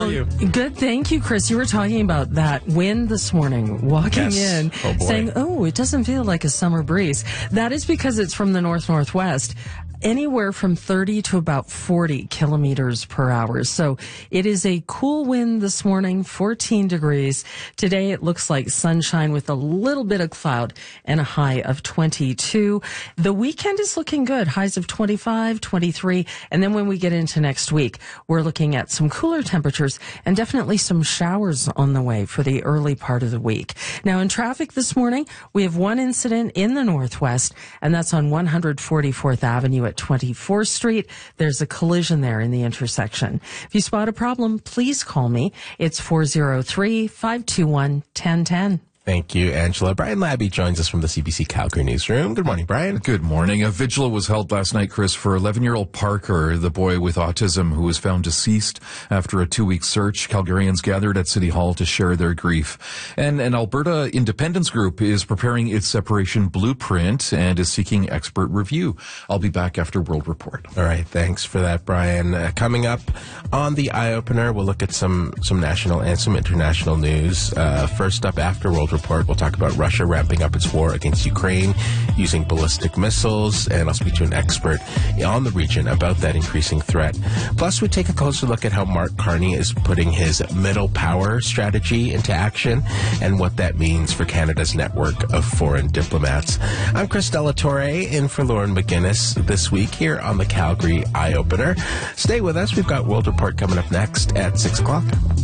How are you? Good, thank you, Chris. You were talking about that wind this morning, walking in, saying, it doesn't feel like a summer breeze. That is because it's from the north-northwest. Anywhere from 30 to about 40 kilometers per hour. So it is a cool wind this morning, 14 degrees. Today it looks like sunshine with a little bit of cloud and a high of 22. The weekend is looking good, highs of 25, 23. And then when we get into next week, we're looking at some cooler temperatures and definitely some showers on the way for the early part of the week. Now in traffic this morning, we have one incident in the northwest, and that's on 144th Avenue at 24th Street. There's a collision there in the intersection. If you spot a problem, please call me. It's 403-521-1010. Thank you, Angela. Brian Labby joins us from the CBC Calgary newsroom. Good morning, Brian. Good morning. A vigil was held last night, Chris, for 11-year-old Parker, the boy with autism who was found deceased after a 2-week search. Calgarians gathered at City Hall to share their grief. And an Alberta Independence Group is preparing its separation blueprint and is seeking expert review. I'll be back after World Report. All right. Thanks for that, Brian. Coming up on the Eye Opener, we'll look at some national and some international news. First up, after World Report, we'll talk about Russia ramping up its war against Ukraine using ballistic missiles, and I'll speak to an expert on the region about that increasing threat. Plus, we take a closer look at how Mark Carney is putting his middle power strategy into action and what that means for Canada's network of foreign diplomats. I'm Chris Delatorre, in for Lauren McGinnis this week here on the Calgary Eye Opener. Stay with us. We've got World Report coming up next at 6 o'clock.